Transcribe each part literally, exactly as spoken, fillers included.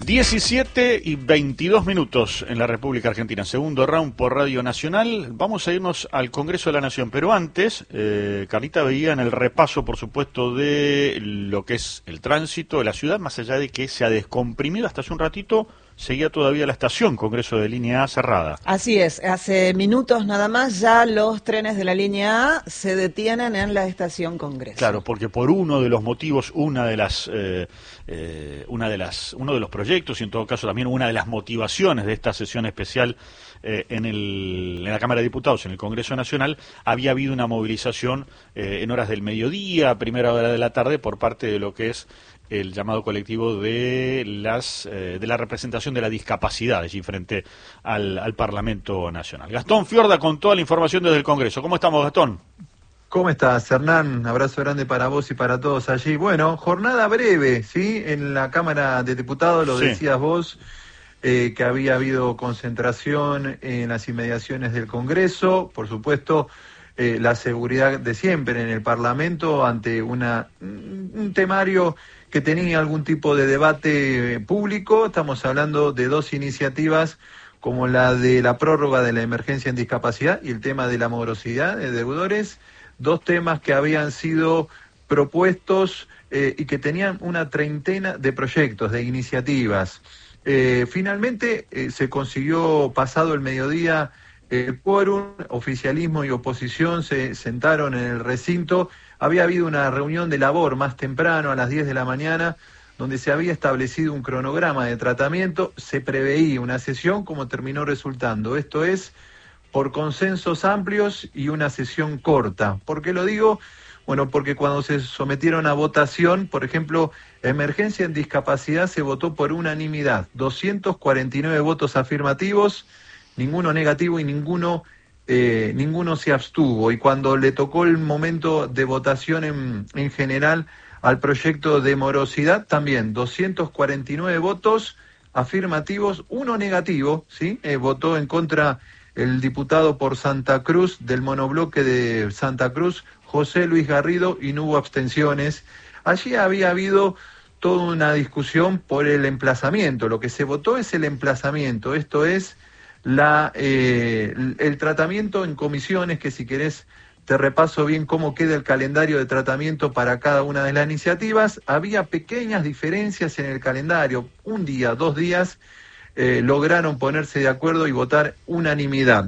diecisiete y veintidós minutos en la República Argentina, segundo round por Radio Nacional. Vamos a irnos al Congreso de la Nación, pero antes, eh, Carlita veía en el repaso, por supuesto, de lo que es el tránsito de la ciudad, más allá de que se ha descomprimido hasta hace un ratito, seguía todavía la estación Congreso de Línea A cerrada. Así es, hace minutos nada más ya los trenes de la Línea A se detienen en la estación Congreso. Claro, porque por uno de los motivos, una de las, eh, eh, una de las, uno de los proyectos y en todo caso también una de las motivaciones de esta sesión especial eh, en, el, en la Cámara de Diputados, en el Congreso Nacional, había habido una movilización eh, en horas del mediodía, primera hora de la tarde, por parte de lo que es el llamado colectivo de las eh, de la representación de la discapacidad allí frente al, al Parlamento Nacional. Gastón Fiorda con toda la información desde el Congreso. ¿Cómo estamos, Gastón? ¿Cómo estás, Hernán? Abrazo grande para vos y para todos allí. Bueno, jornada breve, ¿sí? En la Cámara de Diputados, lo sí. decías vos, eh, que había habido concentración en las inmediaciones del Congreso, por supuesto, eh, la seguridad de siempre en el Parlamento ante una un temario que tenía algún tipo de debate público. Estamos hablando de dos iniciativas como la de la prórroga de la emergencia en discapacidad y el tema de la morosidad de deudores, dos temas que habían sido propuestos eh, y que tenían una treintena de proyectos, de iniciativas. Eh, finalmente eh, se consiguió, pasado el mediodía, el quórum, oficialismo y oposición se sentaron en el recinto. Había habido una reunión de labor más temprano, a las diez de la mañana, donde se había establecido un cronograma de tratamiento. Se preveía una sesión como terminó resultando. Esto es, por consensos amplios y una sesión corta. ¿Por qué lo digo? Bueno, porque cuando se sometieron a votación, por ejemplo, emergencia en discapacidad se votó por unanimidad. doscientos cuarenta y nueve votos afirmativos, ninguno negativo y ninguno Eh, ninguno se abstuvo. Y cuando le tocó el momento de votación en, en general al proyecto de morosidad, también doscientos cuarenta y nueve votos afirmativos, uno negativo, ¿sí? Eh, votó en contra el diputado por Santa Cruz del monobloque de Santa Cruz, José Luis Garrido, y no hubo abstenciones. Allí había habido toda una discusión por el emplazamiento. Lo que se votó es el emplazamiento, esto es La, eh, el tratamiento en comisiones, que si querés te repaso bien cómo queda el calendario de tratamiento para cada una de las iniciativas. Había pequeñas diferencias en el calendario, un día, dos días, eh, lograron ponerse de acuerdo y votar unanimidad.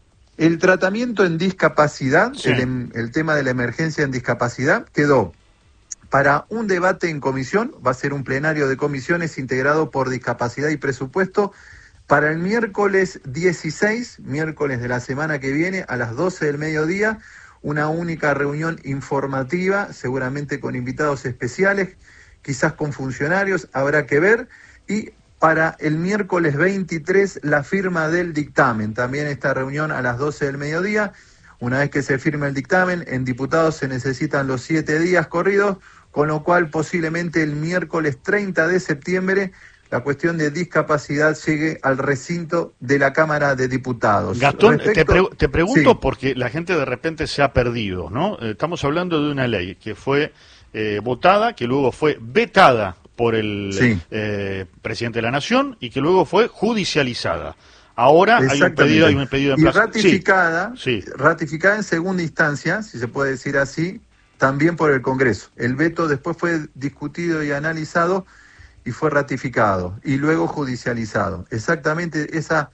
El tratamiento en discapacidad, sí. el, el tema de la emergencia en discapacidad, quedó para un debate en comisión, va a ser un plenario de comisiones integrado por discapacidad y presupuesto, para el miércoles dieciséis, miércoles de la semana que viene, a las doce del mediodía, una única reunión informativa, seguramente con invitados especiales, quizás con funcionarios, habrá que ver. Y para el miércoles veintitrés, la firma del dictamen, también esta reunión a las doce del mediodía. Una vez que se firme el dictamen, en diputados se necesitan los siete días corridos, con lo cual posiblemente el miércoles treinta de septiembre la cuestión de discapacidad llegue al recinto de la Cámara de Diputados. Gastón, Respecto... te, pre te pregunto sí. porque la gente de repente se ha perdido, ¿no? Estamos hablando de una ley que fue eh, votada, que luego fue vetada por el sí. eh, presidente de la Nación y que luego fue judicializada. Ahora hay un pedido, hay un pedido de y ratificada, sí. Sí. ratificada en segunda instancia, si se puede decir así, también por el Congreso. El veto después fue discutido y analizado y fue ratificado, y luego judicializado. Exactamente esa,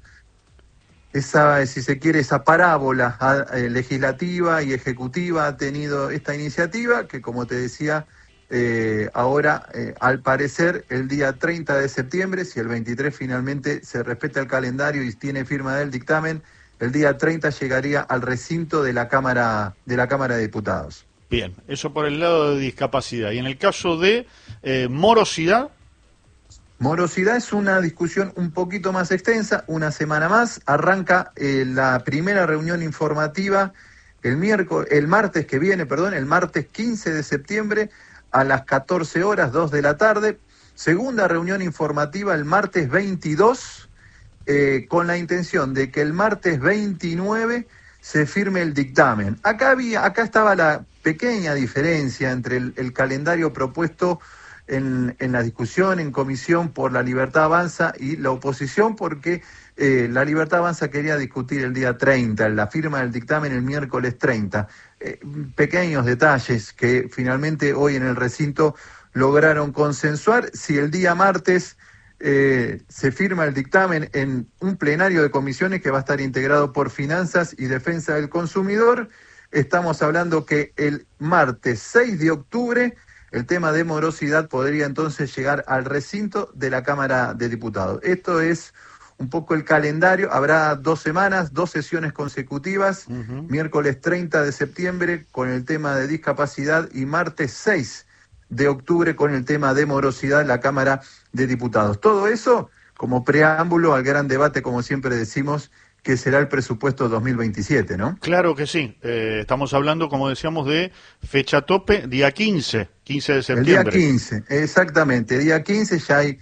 esa si se quiere, esa parábola eh, legislativa y ejecutiva ha tenido esta iniciativa, que como te decía, eh, ahora, eh, al parecer, el día treinta de septiembre, si el veintitrés finalmente se respeta el calendario y tiene firma del dictamen, el día treinta llegaría al recinto de la Cámara, de la Cámara de Diputados. Bien, eso por el lado de discapacidad. Y en el caso de eh, morosidad... Morosidad es una discusión un poquito más extensa, una semana más, arranca eh, la primera reunión informativa el miércoles, el martes que viene, perdón, el martes quince de septiembre a las catorce horas, dos de la tarde, segunda reunión informativa el martes veintidós, eh, con la intención de que el martes veintinueve se firme el dictamen. Acá había, acá estaba la pequeña diferencia entre el, el calendario propuesto en, en la discusión en comisión por La Libertad Avanza y la oposición porque eh, La Libertad Avanza quería discutir el día treinta, la firma del dictamen el miércoles treinta. Eh, pequeños detalles que finalmente hoy en el recinto lograron consensuar. Si el día martes eh, se firma el dictamen en un plenario de comisiones que va a estar integrado por Finanzas y Defensa del Consumidor, estamos hablando que el martes seis de octubre el tema de morosidad podría entonces llegar al recinto de la Cámara de Diputados. Esto es un poco el calendario. Habrá dos semanas, dos sesiones consecutivas, uh-huh. miércoles treinta de septiembre con el tema de discapacidad y martes seis de octubre con el tema de morosidad en la Cámara de Diputados. Todo eso como preámbulo al gran debate, como siempre decimos, que será el presupuesto dos mil veintisiete, ¿no? Claro que sí. Eh, estamos hablando, como decíamos, de fecha tope, día quince, quince de septiembre. El día quince, exactamente. Día quince ya hay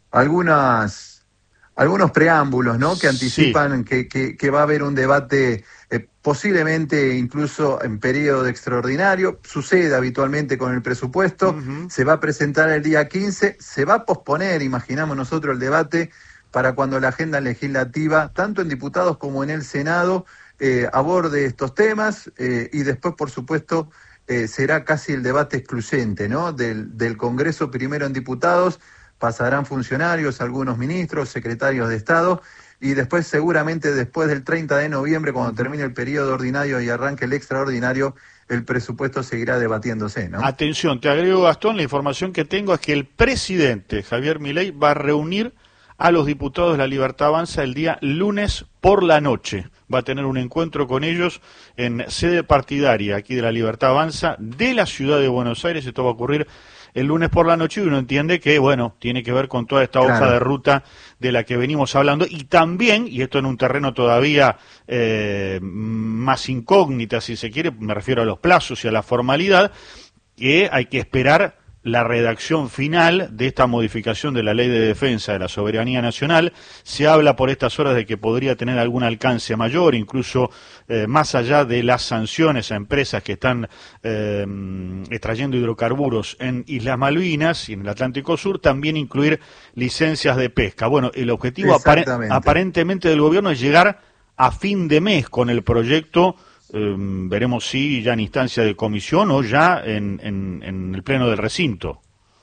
algunas, algunos preámbulos, ¿no? Que anticipan sí. que, que, que va a haber un debate eh, posiblemente incluso en periodo extraordinario. Sucede habitualmente con el presupuesto. Uh-huh. Se va a presentar el día quince, se va a posponer, imaginamos nosotros, el debate para cuando la agenda legislativa, tanto en diputados como en el Senado, eh, aborde estos temas eh, y después, por supuesto, eh, será casi el debate excluyente, ¿no? Del, del Congreso, primero en diputados, pasarán funcionarios, algunos ministros, secretarios de Estado, y después, seguramente después del treinta de noviembre, cuando termine el periodo ordinario y arranque el extraordinario, el presupuesto seguirá debatiéndose, ¿no? Atención, te agrego, Gastón, la información que tengo es que el presidente Javier Milei va a reunir a los diputados de La Libertad Avanza el día lunes por la noche. Va a tener un encuentro con ellos en sede partidaria aquí de La Libertad Avanza de la ciudad de Buenos Aires. Esto va a ocurrir el lunes por la noche y uno entiende que, bueno, tiene que ver con toda esta claro. hoja de ruta de la que venimos hablando y también, y esto en un terreno todavía eh, más incógnita, si se quiere, me refiero a los plazos y a la formalidad, que hay que esperar la redacción final de esta modificación de la Ley de Defensa de la Soberanía Nacional. Se habla por estas horas de que podría tener algún alcance mayor, incluso eh, más allá de las sanciones a empresas que están eh, extrayendo hidrocarburos en Islas Malvinas y en el Atlántico Sur, también incluir licencias de pesca. Bueno, el objetivo apare- aparentemente del gobierno es llegar a fin de mes con el proyecto. Eh, veremos si ya en instancia de comisión o ya en, en, en el pleno del recinto.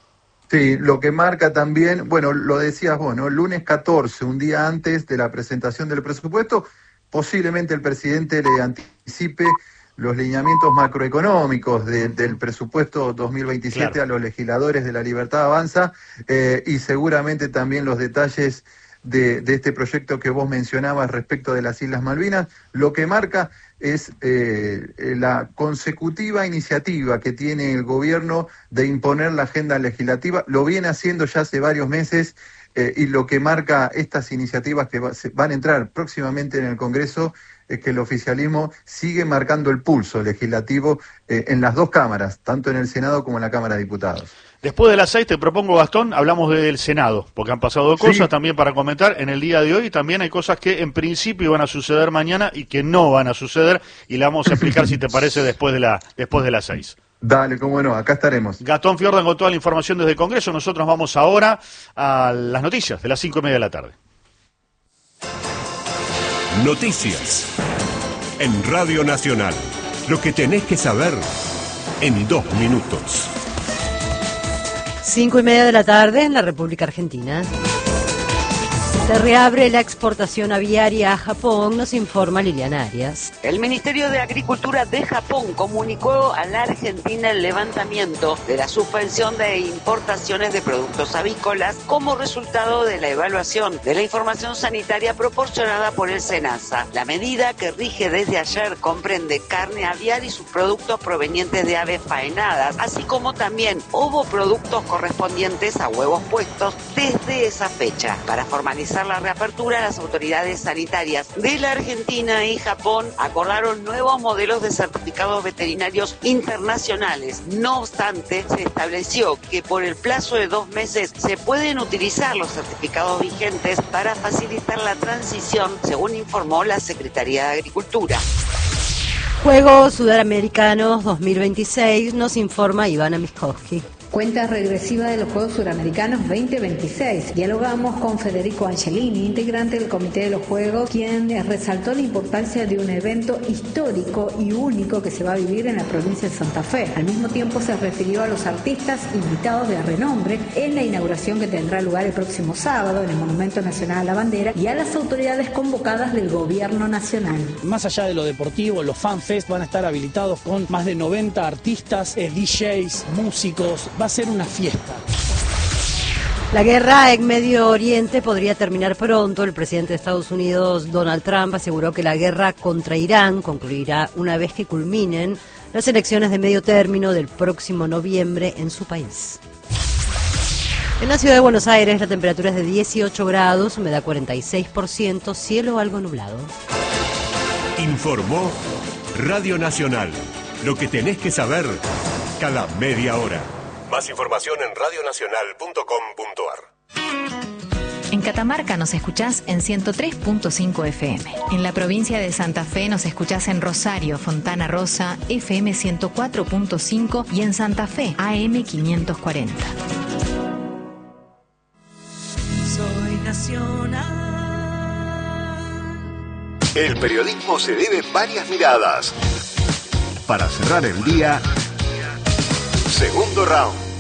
Sí, lo que marca también, bueno, lo decías vos, ¿no? Lunes catorce, un día antes de la presentación del presupuesto, posiblemente el presidente le anticipe los lineamientos macroeconómicos de, del presupuesto dos mil veintisiete claro. a los legisladores de La Libertad Avanza eh, y seguramente también los detalles de, de este proyecto que vos mencionabas respecto de las Islas Malvinas. Lo que marca es eh, la consecutiva iniciativa que tiene el gobierno de imponer la agenda legislativa. Lo viene haciendo ya hace varios meses eh, y lo que marca estas iniciativas que va, se, van a entrar próximamente en el Congreso es que el oficialismo sigue marcando el pulso legislativo eh, en las dos cámaras, tanto en el Senado como en la Cámara de Diputados. Después de las seis te propongo, Gastón, hablamos del Senado, porque han pasado cosas sí. también para comentar en el día de hoy y también hay cosas que en principio van a suceder mañana y que no van a suceder y la vamos a explicar si te parece después de la después de las seis. Dale, cómo no, acá estaremos. Gastón Fiordan con toda la información desde el Congreso. Nosotros vamos ahora a las noticias de las cinco y media de la tarde. Noticias en Radio Nacional. Lo que tenés que saber en dos minutos. Cinco y media de la tarde en la República Argentina. Se reabre la exportación aviaria a Japón, nos informa Liliana Arias. El Ministerio de Agricultura de Japón comunicó a la Argentina el levantamiento de la suspensión de importaciones de productos avícolas como resultado de la evaluación de la información sanitaria proporcionada por el SENASA. La medida, que rige desde ayer, comprende carne aviar y sus productos provenientes de aves faenadas, así como también ovoproductos correspondientes a huevos puestos desde esa fecha. Para formalizar la reapertura, las autoridades sanitarias de la Argentina y Japón acordaron nuevos modelos de certificados veterinarios internacionales. No obstante, se estableció que por el plazo de dos meses se pueden utilizar los certificados vigentes para facilitar la transición, según informó la Secretaría de Agricultura. Juegos Sudamericanos dos mil veintiséis, nos informa Ivana Miskowski. Cuenta regresiva de los Juegos Suramericanos veinte veintiséis. Dialogamos con Federico Angelini, integrante del Comité de los Juegos, quien resaltó la importancia de un evento histórico y único que se va a vivir en la provincia de Santa Fe. Al mismo tiempo se refirió a los artistas invitados de renombre en la inauguración que tendrá lugar el próximo sábado en el Monumento Nacional a la Bandera y a las autoridades convocadas del Gobierno Nacional. Más allá de lo deportivo, los FanFest van a estar habilitados con más de noventa artistas, eh, D Js, músicos. Va a ser una fiesta. La guerra en Medio Oriente podría terminar pronto. El presidente de Estados Unidos, Donald Trump, aseguró que la guerra contra Irán concluirá una vez que culminen las elecciones de medio término del próximo noviembre en su país. En la ciudad de Buenos Aires la temperatura es de dieciocho grados, humedad cuarenta y seis por ciento, cielo algo nublado. Informó Radio Nacional. Lo que tenés que saber cada media hora. Más información en radio nacional punto com punto a r. En Catamarca nos escuchás en ciento tres punto cinco F M. En la provincia de Santa Fe nos escuchás en Rosario, Fontana Rosa, F M ciento cuatro punto cinco y en Santa Fe, A M quinientos cuarenta. Soy nacional. El periodismo se debe varias miradas. Para cerrar el día, segundo round.